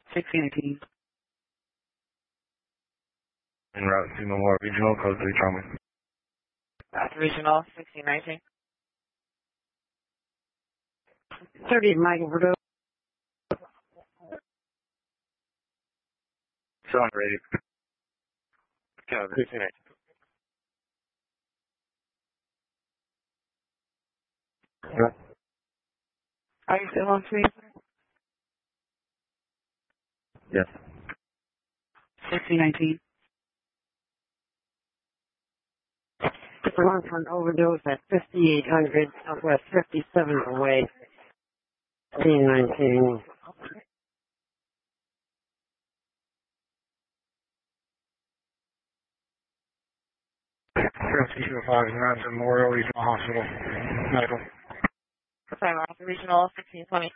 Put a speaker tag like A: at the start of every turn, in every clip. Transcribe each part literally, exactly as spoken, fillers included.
A: sixteen eighteen.
B: En route to Memorial Regional, code three trauma.
A: That's regional, sixteen nineteen.
C: thirty Mike Overdose.
B: Sound ready. Code sixteen nineteen. Yeah.
A: Are you still on screen?
B: Yes.
A: sixteen nineteen.
C: One for an overdose at fifty-eight hundred Southwest fifty-seventh away. sixteen nineteen.
B: two five nine to Memorial Regional Hospital. Medical.
A: Sorry, Ross, regional, sixteen twenty.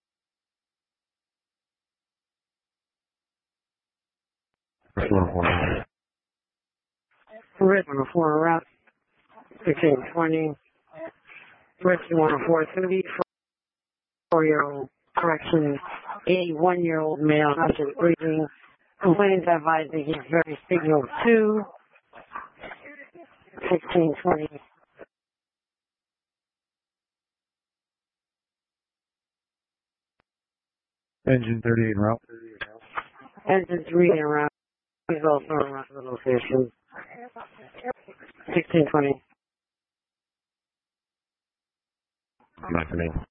C: Red one oh four route. sixteen twenty. Red one oh four thirty-four-year-old correction. eighty-one-year-old male, subject breathing. Complainant advising he's very signal two. sixteen twenty.
B: Engine thirty-eight en route.
C: Engine three en route. He's also around the location. sixteen twenty.
B: Nice to meet you.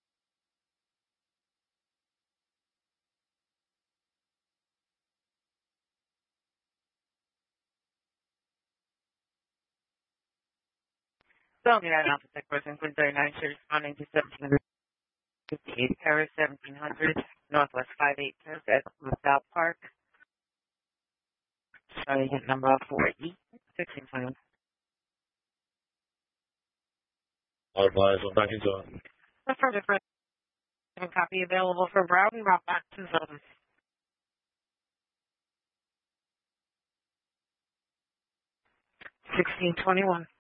A: So, you know, Alpha Tech person, Queen thirty-nine, should responding to seventeen fifty-eight, Paris, seventeen hundred, Northwest five eight two at South Park. Starting at number four E, sixteen twenty.
B: All advised, I'm back into it.
A: The further copy available for Broughton, brought back to zone. sixteen twenty-one.